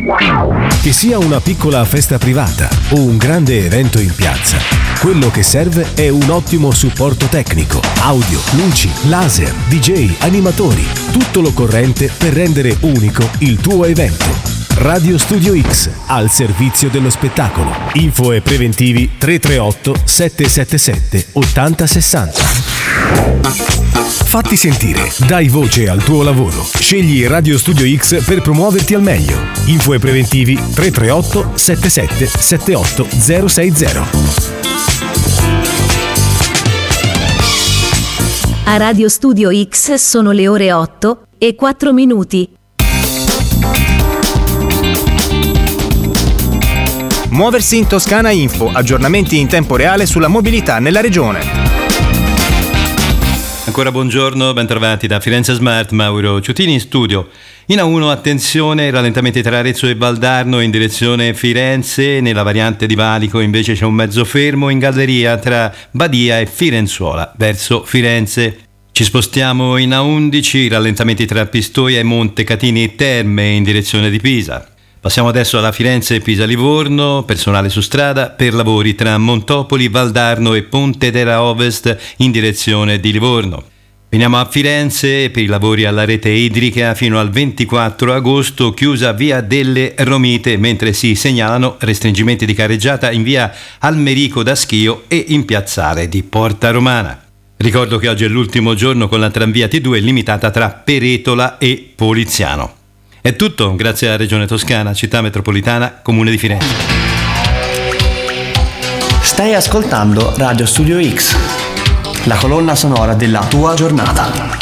Che sia una piccola festa privata o un grande evento in piazza, quello che serve è un ottimo supporto tecnico, audio, luci, laser, DJ, animatori, tutto l'occorrente per rendere unico il tuo evento. Radio Studio X, al servizio dello spettacolo. Info e preventivi 338 777 8060. Fatti sentire, dai voce al tuo lavoro. Scegli Radio Studio X per promuoverti al meglio. Info e preventivi 338 77 78 060. A Radio Studio X sono le ore 8:04. Muoversi in Toscana Info, aggiornamenti in tempo reale sulla mobilità nella regione. Ancora buongiorno, bentrovati da Firenze Smart, Mauro Ciutini in studio. In A1 attenzione, rallentamenti tra Arezzo e Valdarno in direzione Firenze, nella variante di Valico invece c'è un mezzo fermo in galleria tra Badia e Firenzuola verso Firenze. Ci spostiamo in A11, rallentamenti tra Pistoia e Montecatini e Terme in direzione di Pisa. Passiamo adesso alla Firenze-Pisa-Livorno, personale su strada per lavori tra Montopoli, Valdarno e Pontedera Ovest in direzione di Livorno. Veniamo a Firenze per i lavori alla rete idrica fino al 24 agosto, chiusa via delle Romite, mentre si segnalano restringimenti di carreggiata in via Almerico da Schio e in piazzale di Porta Romana. Ricordo che oggi è l'ultimo giorno con la tramvia T2 limitata tra Peretola e Poliziano. È tutto, grazie alla Regione Toscana, Città Metropolitana, Comune di Firenze. Stai ascoltando Radio Studio X, la colonna sonora della tua giornata.